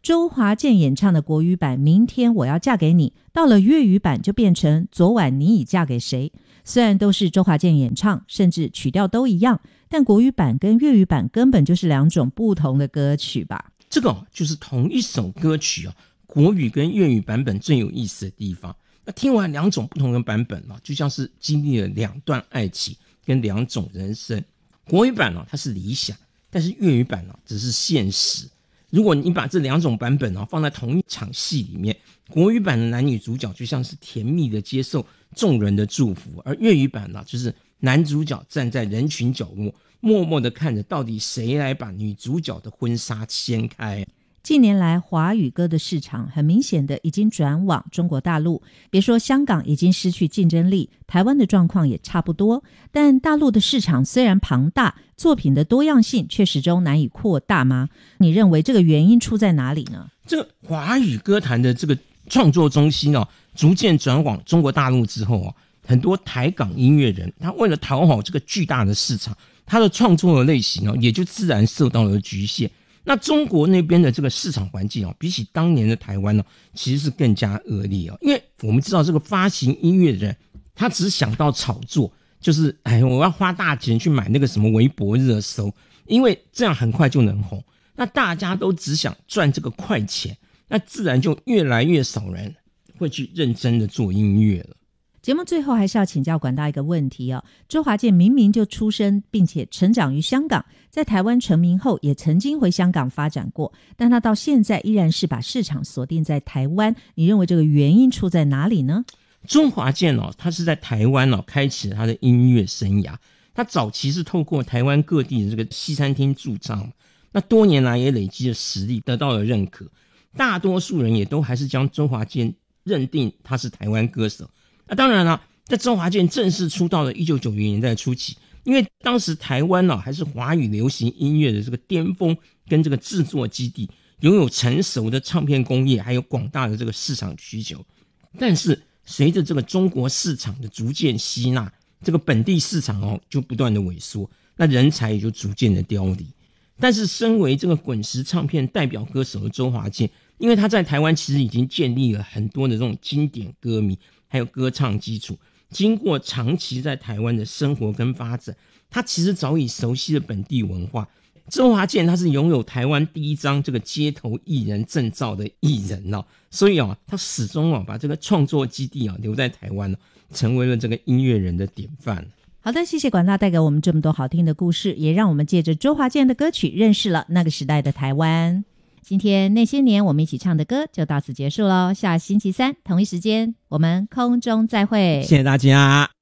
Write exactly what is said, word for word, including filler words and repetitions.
周华健演唱的国语版《明天我要嫁给你》，到了粤语版就变成《昨晚你已嫁给谁》。虽然都是周华健演唱，甚至曲调都一样，但国语版跟粤语版根本就是两种不同的歌曲吧。 这个、哦、就是同一首歌曲、哦、国语跟粤语版本最有意思的地方。那听完两种不同的版本、哦、就像是经历了两段爱情跟两种人生。国语版、哦、它是理想，但是粤语版、哦、只是现实。如果你把这两种版本、哦、放在同一场戏里面，国语版的男女主角就像是甜蜜的接受众人的祝福，而粤语版、啊、就是男主角站在人群角落，默默地看着到底谁来把女主角的婚纱掀开。 近年来华语歌的市场很明显的已经转往中国大陆，别说香港已经失去竞争力，台湾的状况也差不多。但大陆的市场虽然庞大，作品的多样性却始终难以扩大吗？你认为这个原因出在哪里呢？ 这个华语歌坛的这个创作中心哦，逐渐转往中国大陆之后哦，很多台港音乐人他为了讨好这个巨大的市场，他的创作的类型哦也就自然受到了局限。那中国那边的这个市场环境哦，比起当年的台湾哦，其实是更加恶劣哦。因为我们知道这个发行音乐人，他只想到炒作，就是哎，我要花大钱去买那个什么微博热搜，因为这样很快就能红。那大家都只想赚这个快钱，那自然就越来越少人会去认真的做音乐了。 节目最后还是要请教管大一个问题哦，周华健明明就出生并且成长于香港，在台湾成名后也曾经回香港发展过，但他到现在依然是把市场锁定在台湾，你认为这个原因出在哪里呢？ 周华健哦，他是在台湾哦开启了他的音乐生涯。他早期是透过台湾各地的这个西餐厅驻唱，那多年来也累积了实力，得到了认可。大多数人也都还是将周华健认定他是台湾歌手。那当然了，在周华健正式出道的一九九零年代初期，因为当时台湾、哦、还是华语流行音乐的这个巅峰跟这个制作基地，拥有成熟的唱片工业，还有广大的这个市场需求。但是随着这个中国市场的逐渐吸纳，这个本地市场哦就不断的萎缩，那人才也就逐渐的凋零。但是身为这个滚石唱片代表歌手的周华健，因为他在台湾其实已经建立了很多的这种经典歌迷还有歌唱基础，经过长期在台湾的生活跟发展，他其实早已熟悉了本地文化。周华健他是拥有台湾第一张这个街头艺人证照的艺人哦，所以哦，他始终哦把这个创作基地啊留在台湾哦，成为了这个音乐人的典范。 好的，谢谢管大带给我们这么多好听的故事，也让我们借着周华健的歌曲认识了那个时代的台湾。今天那些年我们一起唱的歌就到此结束咯，下星期三同一时间我们空中再会， 谢谢大家。